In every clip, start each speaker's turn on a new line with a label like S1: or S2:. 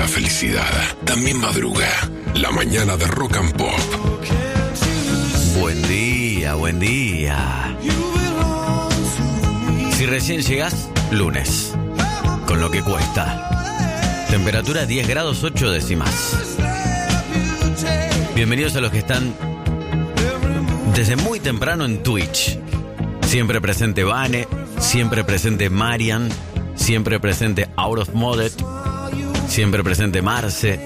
S1: la felicidad también madruga. La mañana de Rock and Pop.
S2: Buen día, buen día. Si recién llegas, lunes, con lo que cuesta. Temperatura 10 grados 8 décimas. Bienvenidos a los que están desde muy temprano en Twitch. Siempre presente Vane, siempre presente Marian, siempre presente Out of Modet, siempre presente Marce,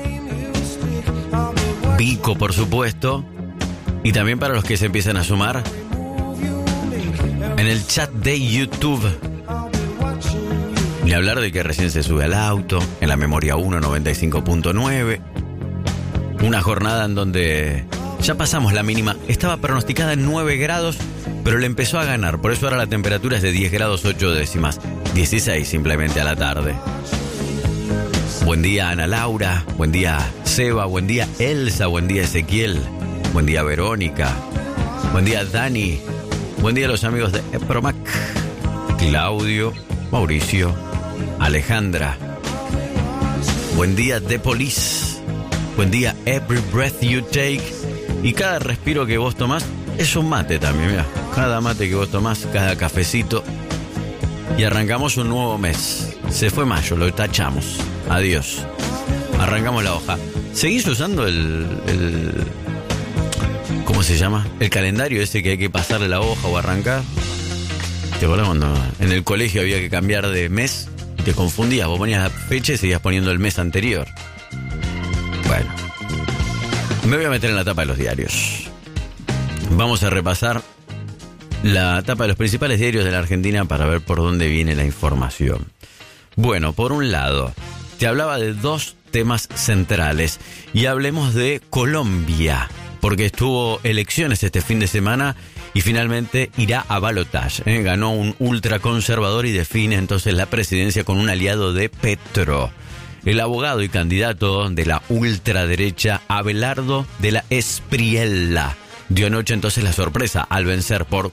S2: Pico, por supuesto, y también para los que se empiezan a sumar en el chat de YouTube. Ni hablar de que recién se sube al auto, en la memoria 1 95.9. Una jornada en donde ya pasamos la mínima. Estaba pronosticada en 9 grados, pero le empezó a ganar. Por eso ahora la temperatura es de 10 grados 8 décimas. 16 simplemente a la tarde. Buen día Ana Laura, buen día Seba, buen día Elsa, buen día Ezequiel, buen día Verónica, buen día Dani, buen día a los amigos de Epromac, Claudio, Mauricio, Alejandra, buen día The Police, buen día Every Breath You Take, y cada respiro que vos tomás es un mate también, mira, cada mate que vos tomás, cada cafecito, y arrancamos un nuevo mes. Se fue mayo, lo tachamos. Adiós. Arrancamos la hoja. ¿Seguís usando el ¿cómo se llama? El calendario ese que hay que pasarle la hoja o arrancar. ¿Te acuerdas cuando en el colegio había que cambiar de mes y te confundías? Vos ponías la fecha y seguías poniendo el mes anterior. Bueno, me voy a meter en la tapa de los diarios. Vamos a repasar la tapa de los principales diarios de la Argentina para ver por dónde viene la información. Bueno, por un lado, te hablaba de dos temas centrales y hablemos de Colombia, porque estuvo elecciones este fin de semana y finalmente irá a balotaje. Ganó un ultraconservador y define entonces la presidencia con un aliado de Petro. El abogado y candidato de la ultraderecha Abelardo de la Espriella dio anoche entonces la sorpresa al vencer por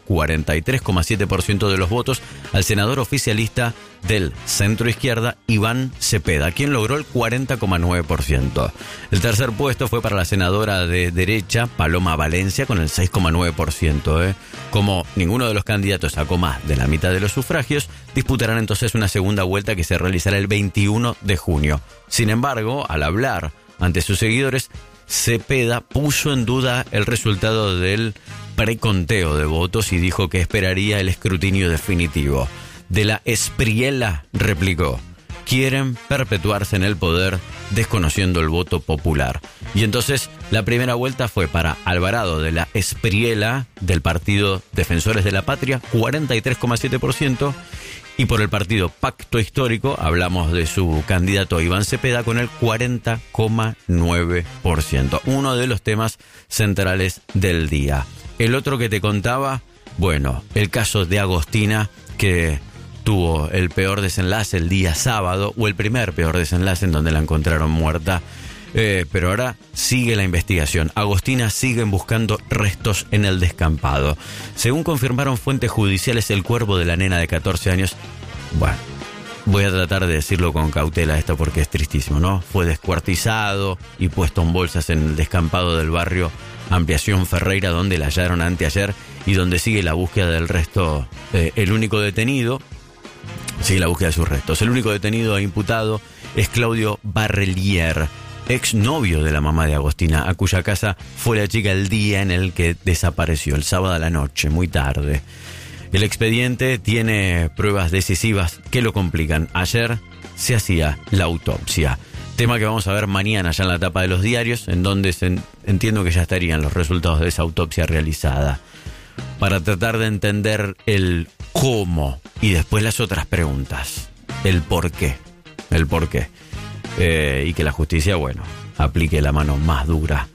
S2: 43,7% de los votos al senador oficialista del centro izquierda Iván Cepeda, quien logró el 40,9%. El tercer puesto fue para la senadora de derecha Paloma Valencia con el 6,9%. Como ninguno de los candidatos sacó más de la mitad de los sufragios, disputarán entonces una segunda vuelta que se realizará el 21 de junio. Sin embargo, al hablar ante sus seguidores, Cepeda puso en duda el resultado del preconteo de votos y dijo que esperaría el escrutinio definitivo. De la Espriella replicó: quieren perpetuarse en el poder desconociendo el voto popular. Y entonces la primera vuelta fue para Alvarado de la Espriella del partido Defensores de la Patria, 43,7%. Y por el partido Pacto Histórico, hablamos de su candidato Iván Cepeda con el 40,9%. Uno de los temas centrales del día. El otro que te contaba, bueno, el caso de Agostina, que tuvo el peor desenlace el día sábado, o el primer peor desenlace en donde la encontraron muerta. Pero ahora sigue la investigación. Agostina siguen buscando restos en el descampado. Según confirmaron fuentes judiciales, el cuerpo de la nena de 14 años... Bueno, voy a tratar de decirlo con cautela esto porque es tristísimo, ¿no? Fue descuartizado y puesto en bolsas en el descampado del barrio Ampliación Ferreira, donde la hallaron anteayer y donde sigue la búsqueda del resto. El único detenido... Sigue la búsqueda de sus restos. El único detenido e imputado es Claudio Barrelier, exnovio de la mamá de Agostina, a cuya casa fue la chica el día en el que desapareció, el sábado a la noche, muy tarde. El expediente tiene pruebas decisivas que lo complican. Ayer se hacía la autopsia. Tema que vamos a ver mañana ya en la tapa de los diarios, en donde entiendo que ya estarían los resultados de esa autopsia realizada. Para tratar de entender el cómo y después las otras preguntas. El por qué. Y que la justicia, bueno, aplique la mano más dura.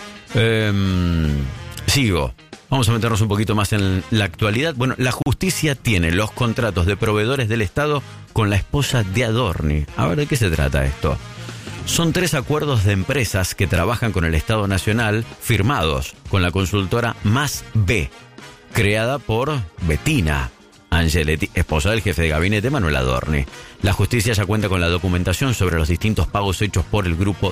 S2: Sigo. Vamos a meternos un poquito más en la actualidad. Bueno, la justicia tiene los contratos de proveedores del Estado con la esposa de Adorni. A ver, ¿de qué se trata esto? Son 3 acuerdos de empresas que trabajan con el Estado Nacional firmados con la consultora Más B, creada por Bettina, Angeletti, esposa del jefe de gabinete Manuel Adorni. La justicia ya cuenta con la documentación sobre los distintos pagos hechos por el grupo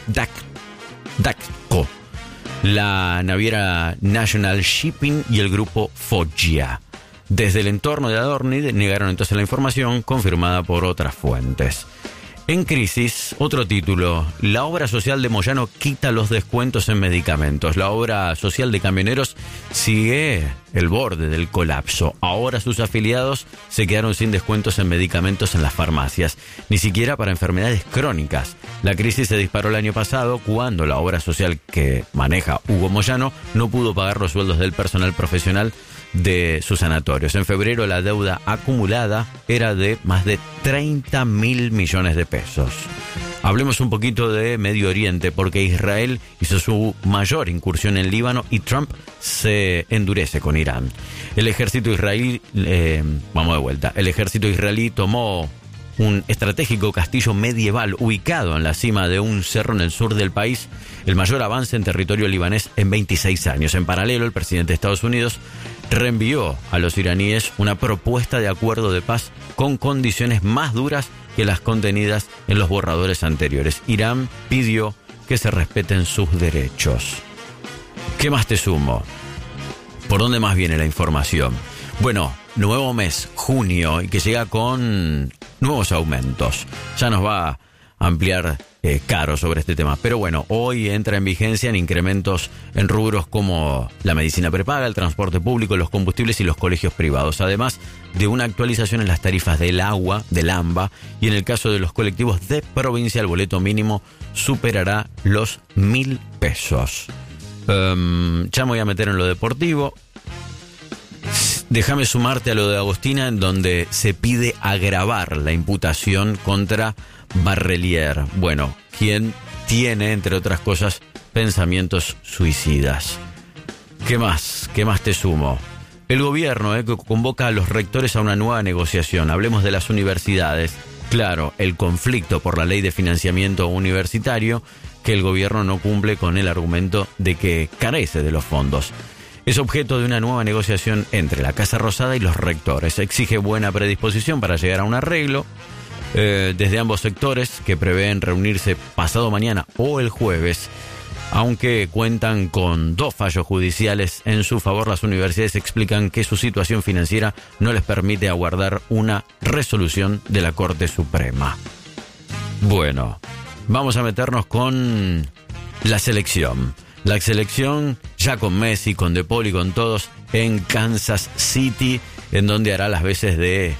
S2: DACCO, la naviera National Shipping y el grupo Foggia. Desde el entorno de Adorni negaron entonces la información confirmada por otras fuentes. En crisis, otro título. La obra social de Moyano quita los descuentos en medicamentos. La obra social de camioneros sigue el borde del colapso. Ahora sus afiliados se quedaron sin descuentos en medicamentos en las farmacias, ni siquiera para enfermedades crónicas. La crisis se disparó el año pasado cuando la obra social que maneja Hugo Moyano no pudo pagar los sueldos del personal profesional de sus sanatorios. En febrero la deuda acumulada era de más de 30.000 millones de pesos. Hablemos un poquito de Medio Oriente, porque Israel hizo su mayor incursión en Líbano y Trump se endurece con Irán. El ejército israelí, El ejército israelí tomó un estratégico castillo medieval ubicado en la cima de un cerro en el sur del país, el mayor avance en territorio libanés en 26 años. En paralelo, el presidente de Estados Unidos reenvió a los iraníes una propuesta de acuerdo de paz con condiciones más duras que las contenidas en los borradores anteriores. Irán pidió que se respeten sus derechos. ¿Qué más te sumo? ¿Por dónde más viene la información? Bueno, nuevo mes, junio, y que llega con nuevos aumentos. Ya nos va a ampliar Caro sobre este tema. Pero bueno, hoy entra en vigencia en incrementos en rubros como la medicina prepaga, el transporte público, los combustibles y los colegios privados. Además de una actualización en las tarifas del agua, del AMBA, y en el caso de los colectivos de provincia, el boleto mínimo superará los 1.000 pesos. Ya me voy a meter en lo deportivo. Déjame sumarte a lo de Agostina, en donde se pide agravar la imputación contra Barrelier. Bueno, quien tiene, entre otras cosas, pensamientos suicidas. ¿Qué más? ¿Qué más te sumo? El gobierno que convoca a los rectores a una nueva negociación. Hablemos de las universidades. Claro, el conflicto por la ley de financiamiento universitario, que el gobierno no cumple con el argumento de que carece de los fondos. Es objeto de una nueva negociación entre la Casa Rosada y los rectores. Exige buena predisposición para llegar a un arreglo desde ambos sectores, que prevén reunirse pasado mañana o el jueves. Aunque cuentan con 2 fallos judiciales en su favor, las universidades explican que su situación financiera no les permite aguardar una resolución de la Corte Suprema. Bueno, vamos a meternos con la selección. La selección ya con Messi, con De Paul y con todos en Kansas City, en donde hará las veces de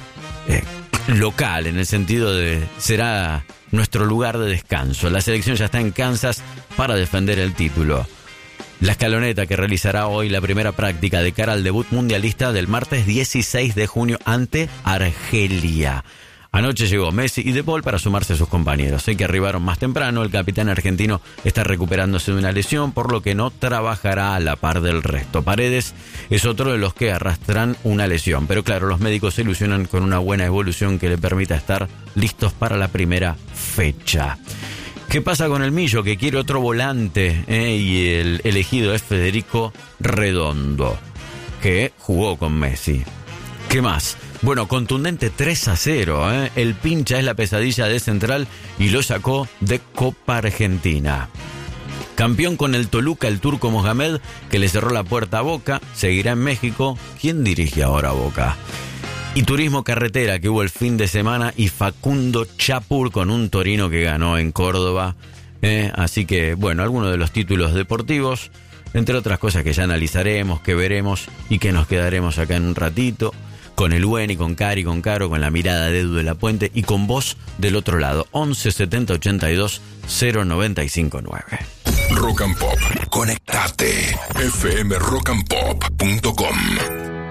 S2: local, en el sentido de será nuestro lugar de descanso. La selección ya está en Kansas para defender el título. La escaloneta que realizará hoy la primera práctica de cara al debut mundialista del martes 16 de junio ante Argelia. Anoche llegó Messi y De Paul para sumarse a sus compañeros. Sé que arribaron más temprano. El capitán argentino está recuperándose de una lesión, por lo que no trabajará a la par del resto. Paredes es otro de los que arrastran una lesión. Pero claro, los médicos se ilusionan con una buena evolución que le permita estar listos para la primera fecha. ¿Qué pasa con el Millo, que quiere otro volante? Y el elegido es Federico Redondo, que jugó con Messi. ¿Qué más? Bueno, contundente 3-0. El pincha es la pesadilla de Central y lo sacó de Copa Argentina. Campeón con el Toluca, el turco Mohamed, que le cerró la puerta a Boca. Seguirá en México. ¿Quién dirige ahora a Boca? Y turismo carretera que hubo el fin de semana, y Facundo Chapur con un Torino que ganó en Córdoba. Así que, bueno, algunos de los títulos deportivos, entre otras cosas que ya analizaremos, que veremos y que nos quedaremos acá en un ratito. Con el Weni, con Cari, con Caro, con la mirada de Edu de la Puente y con vos del otro lado. 11 70 82 095 9.
S1: Rock and Pop. Conectate. fmrockandpop.com